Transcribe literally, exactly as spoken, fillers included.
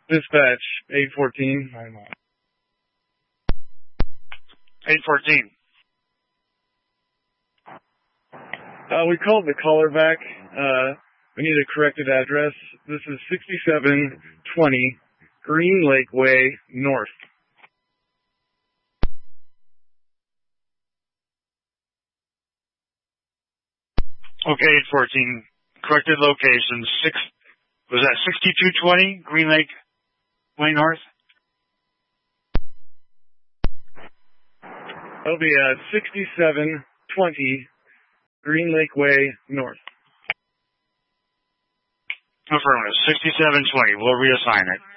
Dispatch, eight fourteen. eight fourteen. Uh, we called the caller back. Uh, we need a corrected address. This is sixty-seven twenty Green Lake Way North. Okay, eight fourteen. Corrected location. Six. Was that sixty-two twenty Green Lake Way North? That'll be uh, sixty-seven twenty Green Lake Way North. Affirmative. sixty-seven twenty. We'll reassign it.